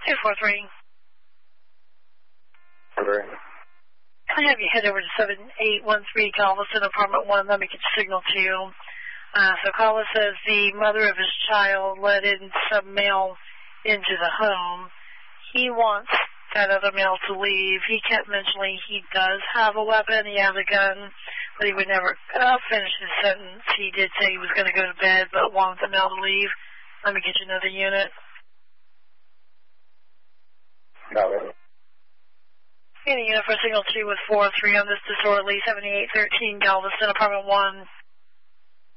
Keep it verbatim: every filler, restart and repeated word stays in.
two four three. Number. I have you head over to seven eight one three Galveston, apartment one. Let me get your signal to you. Uh, so caller says the mother of his child let in some mail into the home. He wants that other male to leave. He kept mentioning he does have a weapon, he has a gun, but he would never uh, finish his sentence. He did say he was going to go to bed, but wanted the male to leave. Let me get you another unit. Got it. Any unit for signal two with four three on this disorderly seventy-eight thirteen Galveston, apartment one.